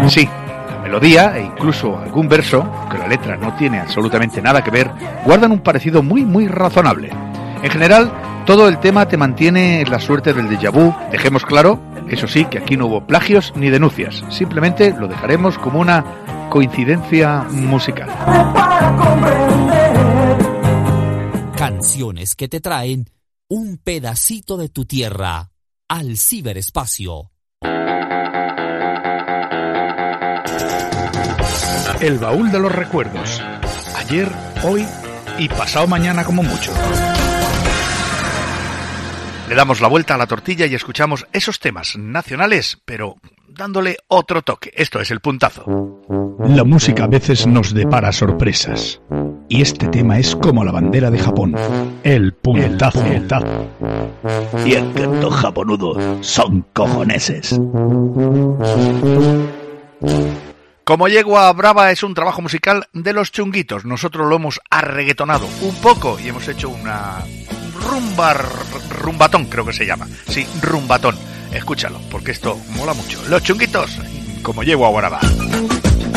Sí, la melodía e incluso algún verso, que la letra no tiene absolutamente nada que ver, guardan un parecido muy razonable. En general, todo el tema te mantiene en la suerte del déjà vu. Dejemos claro, eso sí, que aquí no hubo plagios ni denuncias. Simplemente lo dejaremos como una coincidencia musical. Canciones que te traen un pedacito de tu tierra al ciberespacio. El baúl de los recuerdos. Ayer, hoy y pasado mañana como mucho. Le damos la vuelta a la tortilla y escuchamos esos temas nacionales, pero dándole otro toque. Esto es El Puntazo. La música a veces nos depara sorpresas. Y este tema es como la bandera de Japón. El puntazo. Y el canto japonudo son cojoneses. Como Yegua Brava es un trabajo musical de Los Chunguitos. Nosotros lo hemos arreguetonado un poco y hemos hecho una rumbatón, creo que se llama. Sí, rumbatón. Escúchalo, porque esto mola mucho. Los Chunguitos, como Yegua Brava.